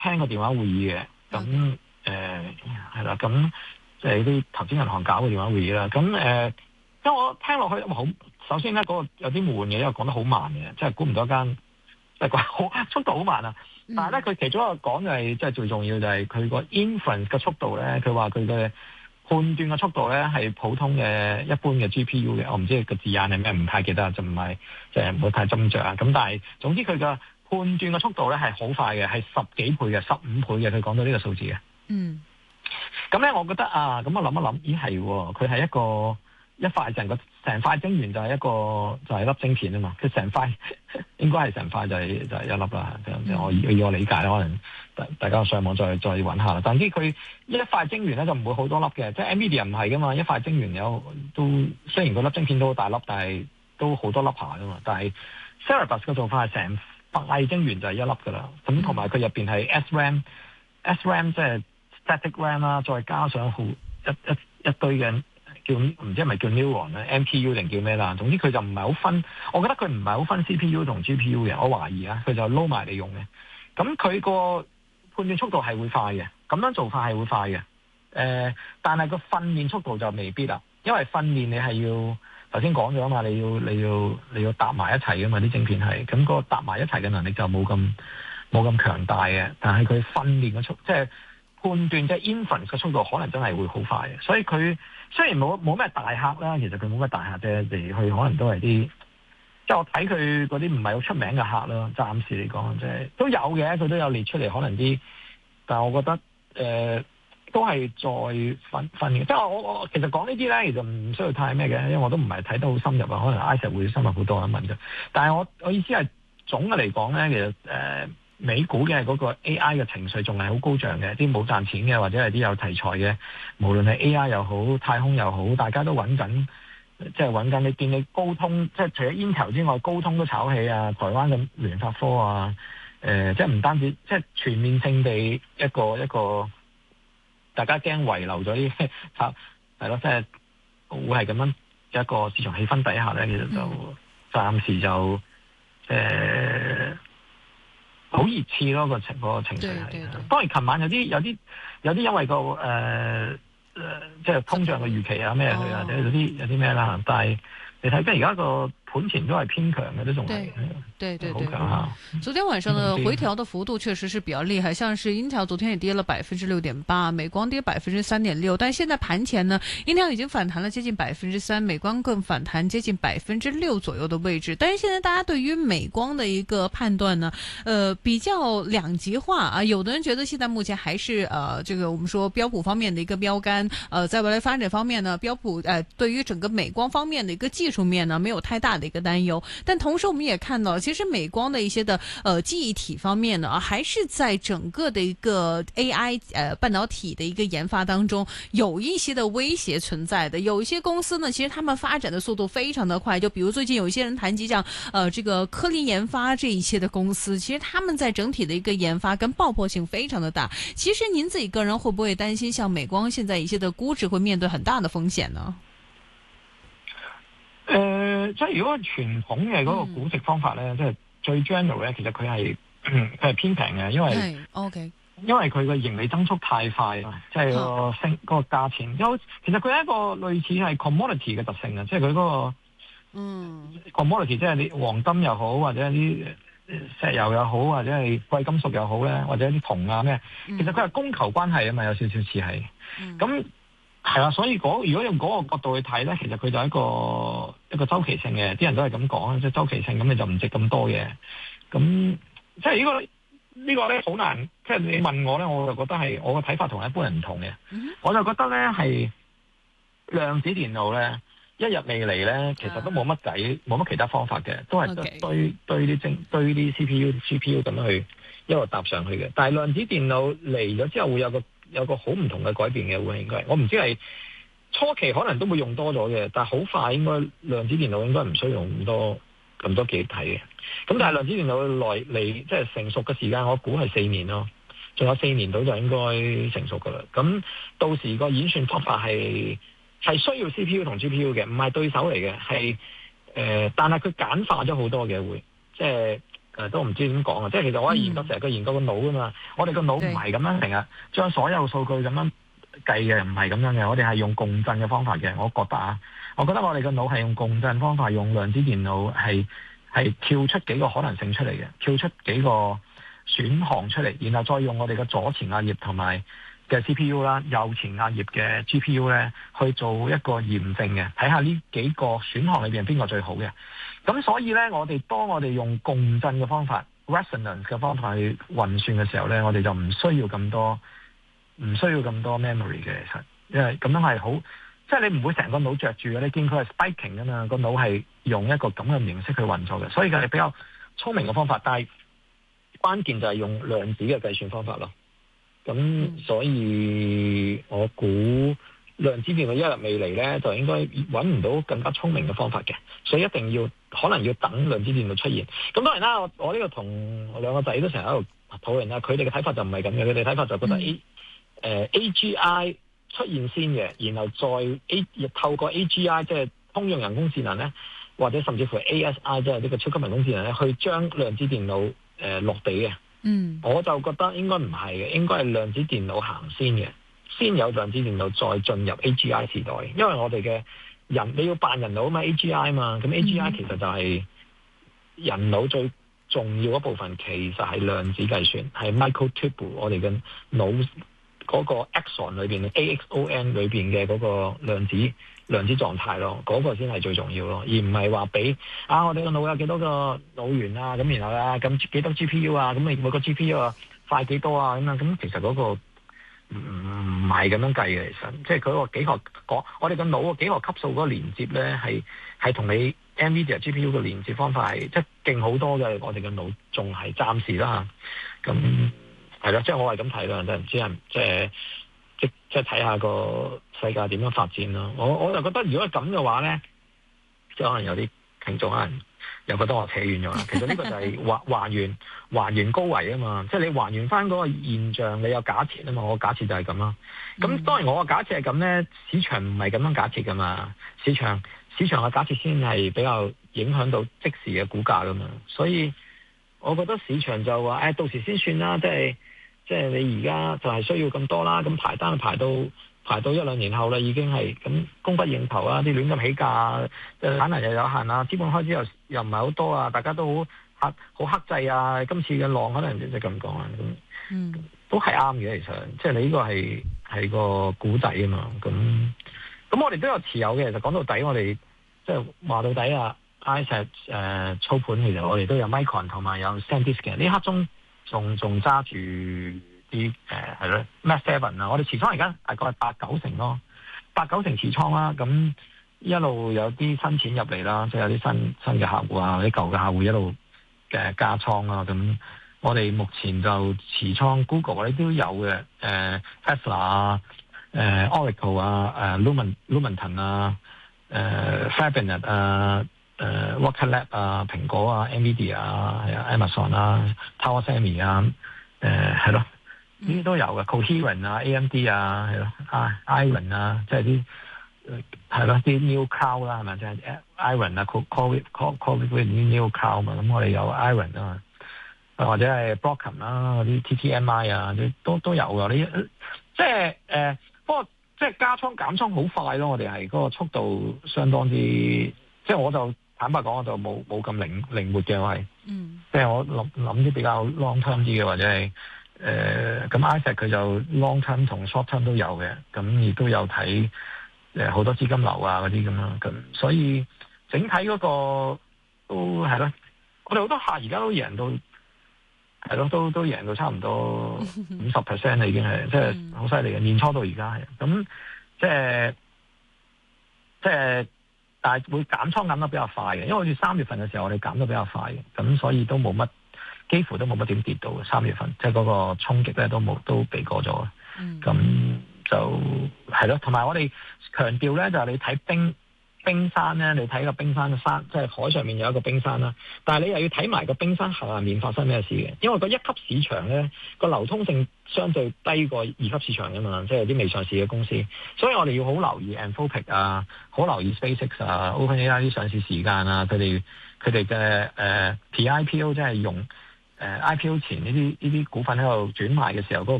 聽過電話會議嘅，咁係啦，咁即係啲投資銀行搞嘅電話會議啦。咁即係我聽落去好，首先咧嗰個有啲悶嘅，因為講得好慢嘅，即係估唔到間，即係講速度好慢啊。但係咧，佢其中一個講就係即係最重要就係佢個 inference 嘅速度咧，佢話佢嘅判斷嘅速度咧係普通嘅一般嘅 GPU 嘅，我唔知個字眼係咩，唔太記得，就唔係即係唔好太斟酌啊。咁但係總之佢嘅判斷嘅速度咧係好快嘅，係10幾倍嘅，15倍嘅，佢講到呢個數字嘅。咁咧，我覺得啊，咁我諗一諗，咦係喎，佢係一塊成塊晶圓就係就係粒晶片啊嘛，佢成塊應該係成塊就係一粒啦。我以我理解啦，可能大家上網再揾下啦。但係佢一塊晶圓咧就唔會好多粒嘅，即係 NVIDIA 唔係噶嘛，一塊晶圓都雖然個粒晶片都好大粒，但係都好多粒下噶嘛。但係 Cerebras 嘅做法係成塊晶圓就係一粒噶啦。咁同埋佢入邊係 SRAM 即係 static RAM 啦，再加上一堆嘅。唔知係咪叫 neuron 咧 MPU 定叫咩啦？總之佢就唔係好分，我覺得佢唔係好分 CPU 同 GPU 嘅，我懷疑啊，佢就撈埋嚟用嘅。咁佢個判斷速度係會快嘅，咁樣做法係會快嘅。但係個訓練速度就未必啦，因為訓練你係要頭先講咗啊嘛，你要搭埋一齊噶嘛，啲晶片係，咁個搭埋一齊嘅能力就冇咁強大嘅。但係佢訓練嘅速，即係判斷即係 inference 嘅速度，可能真係會好快嘅。所以佢雖然冇咩大客啦，其實佢冇咩大客啫，嚟去可能都係啲，即係我睇佢嗰啲唔係好出名嘅客啦。暫時嚟講，即係都有嘅，佢都有列出嚟，可能啲，但係我覺得都係再訓練。即係我其實講呢啲咧，其實唔需要太咩嘅，因為我都唔係睇得好深入啊。可能 Isaac 會深入好多問啫。但係我意思係總嘅嚟講咧，其實美股嘅嗰個 AI 嘅情緒仲係好高漲嘅，啲冇賺錢嘅或者係啲有題材嘅，無論係 AI 又好，太空又好，大家都揾緊，即係揾緊。你見你高通，即係除咗 Intel 之外，高通都炒起啊，台灣嘅聯發科啊，即係唔單止，即係全面性地一個，大家驚遺留咗啲炒，係咯，即係會係咁樣一個市場氣氛底下咧，其實就暫時就好熱刺咯，個情緒係。當然琴晚有啲因為即係通脹嘅預期啊咩去啊，或者有啲咩啦。但係你睇即係而家個盤前都係偏強嘅，都仲係。 對， 好強啊！ 昨天晚上的回調的幅度確實是比較厲害，像是 Intel 昨天也跌了6.8%，美光跌3.6%，但係現在盤前呢 ，Intel 已經反彈了接近3%，美光更反彈接近6%左右的位置。但是現在大家對於美光的一個判斷呢，比較兩極化啊，有的人覺得現在目前還是這個我們說標普方面的一個標杆，在未來發展方面呢，標普對於整個美光方面的一個技術面呢，沒有太大的一個擔憂，但同時我們也看到其實美光的一些的記憶體方面呢，還是在整個的一個 AI 半導體的一個研發當中有一些的威脅存在的。有一些公司呢，其實他們發展的速度非常的快，就比如最近有一些人談及像這個科林研發這一些的公司，其實他們在整體的一個研發跟爆破性非常的大。其實您自己個人會不會擔心，像美光現在一些的估值會面對很大的風險呢？ 即係如果傳統嘅嗰個估值方法咧，即係最 general 咧，其實佢係偏平嘅，因為 OK， 因為佢個盈利增速太快啊，即係個升嗰個價錢。其實佢係一個類似係 commodity 嘅特性啊，即係佢嗰個commodity，即係你黃金又好，或者啲石油又好，或者係貴金屬又好咧，或者啲銅啊咩，其實佢係供求關係啊嘛，有少少似係咁。係啦，所以如果用嗰個角度去睇咧，其實佢就係一個周期性嘅，啲人都係咁講，即係周期性，咁你就唔值咁多嘅。咁即係呢個咧好難，即係你問我咧，我就覺得係我個睇法同一般人唔同嘅。我就覺得咧係量子電腦咧一日未嚟咧，其實都冇乜計，冇乜其他方法嘅，都係堆啲 CPU 咁樣去一路搭上去嘅。但係量子電腦嚟咗之後會有個好唔同嘅改變嘅，會應該我唔知係初期可能都會用多咗嘅，但係好快應該量子電腦應該唔需要用咁多記憶體嘅。咁但係量子電腦嚟即係成熟嘅時間，我估係4年咯，仲有4年到就應該成熟噶啦。咁到時個演算方法係需要 CPU 同 GPU 嘅，唔係對手嚟嘅，係但係佢簡化咗好多嘅會，即係都唔知點講啊！即係其實我係研究成日研究個腦噶嘛，我哋個腦唔係咁樣成日將所有數據咁樣計嘅，唔係咁樣嘅，我哋係用共振嘅方法嘅。我覺得我哋個腦係用共振方法，用量子電腦係跳出幾個可能性出嚟嘅，跳出幾個選項出嚟，然後再用我哋嘅左前額葉同埋嘅 CPU 啦，右前額葉嘅 GPU 咧去做一個驗證嘅，睇下呢幾個選項裏邊邊個最好嘅。咁所以咧，當我哋用共振嘅方法 resonance 嘅方法去運算嘅時候咧，我哋就唔需要咁多 memory 嘅，其實因為咁樣係好，即係你唔會成個腦着住嘅，你見佢係 spiking 啊嘛，個腦係用一個咁嘅形式去運作嘅，所以佢係比較聰明嘅方法，但係關鍵就係用量子嘅計算方法咯。咁所以我估量子電腦一日未嚟咧，就應該揾唔到更加聰明嘅方法嘅，所以一定可能要等量子電腦出現。咁當然啦，我呢個同我兩個仔都成日喺度討論啦，佢哋嘅睇法就唔係咁嘅，佢哋睇法就覺得AGI 出現先嘅，然後再透過 AGI 即係通用人工智能咧，或者甚至乎 ASI 即係呢個超級人工智能咧，去將量子電腦落地嘅。我就覺得應該唔係嘅，應該係量子電腦行先嘅，先有量子電腦再進入 AGI 時代。因為我哋嘅人你要扮人腦啊嘛 ，AGI 嘛，咁 AGI 其實就係人腦最重要一部分，其實係量子計算，係 microtubule 我哋嘅腦嗰個 axon 裏邊 AXON 裏邊嘅嗰個量子狀態咯，嗰個先係最重要咯，而唔係話俾我哋個腦有幾多個腦元啊，咁然後咧咁幾多 GPU 啊，咁你每個 GPU 啊快幾多啊咁樣，咁其實嗰個唔係咁樣計嘅，其實即係佢個幾何我哋個腦個幾何級數嗰個連接咧係同你 NVIDIA GPU 嘅連接方法係即係勁好多嘅，我哋嘅腦仲係暫時啦嚇，咁係啦，即係我係咁睇啦，真係唔知係即係睇下個世界點樣發展咯。我就覺得如果係咁嘅話咧，即係可能有啲聽眾可能又覺得我扯遠咗啦。其實呢個就係還原高維啊嘛，即係你還原翻嗰個現象，你有假設啊嘛。我假設就係咁啦。咁當然我嘅假設係咁咧，市場唔係咁樣假設噶嘛。市場嘅假設先係比較影響到即時嘅股價噶嘛。所以我覺得市場就話到時先算啦，即係你而家就係需要咁多啦，咁排單排到一兩年後啦，已經係咁供不應求啊，啲亂咁起價，產能又有限啊，資本開支又唔係好多啊，大家都好克制啊，今次嘅浪可能即係咁講啊，咁都係啱嘅，其實即係你呢個係個故仔啊嘛，咁我哋都有持有嘅，其實講到底我哋即係話到底啊 ，ISET 操盤其實我哋都有 Micron 同埋有 SanDisk 嘅，呢刻中。仲揸住啲係咯 Max 7啊！我哋持倉而家大概係8-9成咯，8-9成持倉啦。咁一路有啲新錢入嚟啦，即係有啲新嘅客戶啊，或者舊嘅客戶一路嘅加倉啦。咁我哋目前就持倉 Google 我哋都有嘅，Tesla 啊，Oracle 啊，Lumentum 啊，Fabrinet 啊。Water Lab 啊，蘋果啊 ，NVIDIA 啊，係啊 ，Amazon 啊 ，Tower Semi 啊，係咯，呢啲都有嘅 ，Coherent 啊 ，AMD 啊，係咯，Iron 啊，即係啲係咯啲 New Cloud 啦，係咪即係 Iron 啊 ，Call New Cloud 嘛，咁我哋有 Iron 啊嘛，或者係 Broadcom 啦，嗰啲 TTMI 啊，都有嘅，呢即係不過即係加倉減倉好快咯，我哋係嗰個速度相當之，即係我就。坦白講，我就冇咁靈活嘅，我係，即係我諗啲比較 long term 啲嘅，或者係咁 ISET 佢就 long term 同 short term 都有嘅，咁亦都有睇好多資金流啊嗰啲咁啦，咁所以整體嗰個都係咯，我哋好多客而家都贏到，係咯，都贏到差唔多50%啦，已經係即係好犀利嘅，年初到而家係，咁即係。但係會減倉減得比較快嘅，因為好似3月份嘅時候我哋減得比較快嘅，咁所以都冇乜，幾乎都冇乜點跌到嘅3月份，即係嗰個衝擊咧都避過咗。咁就係咯，同埋我哋強調咧就係你睇冰山咧，你睇個冰山山，即係海上面有一個冰山啦。但係你又要睇埋個冰山下面發生咩事嘅，因為個一級市場咧個流通性相對低過二級市場㗎嘛，即係啲未上市嘅公司。所以我哋要好留意 Anthropic 啊，好留意 SpaceX 啊、OpenAI 啲上市時間啊，佢哋嘅PIPO 即係用IPO 前呢啲股份喺度轉賣嘅時候嗰個